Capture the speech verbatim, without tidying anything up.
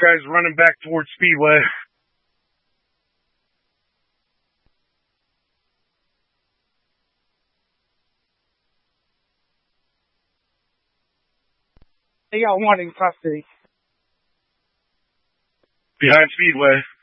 guy's running back towards Speedway. They got one in custody. Behind Speedway.